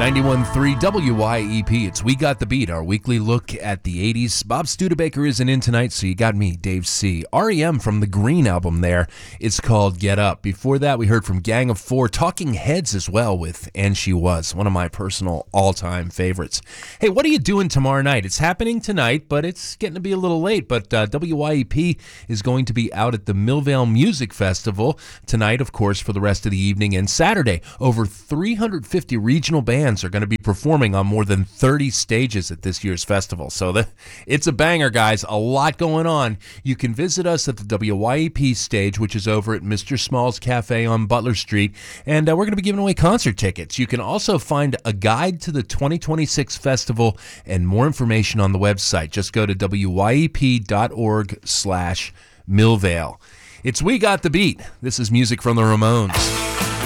91.3 WYEP. It's We Got the Beat, our weekly look at the 80s. Bob Studebaker isn't in tonight, so you got me, Dave C. REM from the Green album there. It's called Get Up. Before that, we heard from Gang of Four, Talking Heads as well with And She Was, one of my personal all-time favorites. Hey, what are you doing tomorrow night? It's happening tonight, but it's getting to be a little late. But WYEP is going to be out at the Millvale Music Festival tonight, of course, for the rest of the evening, and Saturday. Over 350 regional bands are going to be performing on more than 30 stages at this year's festival. So it's a banger, guys. A lot going on. You can visit us at the WYEP stage, which is over at Mr. Small's Cafe on Butler Street, and we're going to be giving away concert tickets. You can also find a guide to the 2026 festival and more information on the website. Just go to wyep.org/Millvale. It's We Got the Beat. This is music from the Ramones.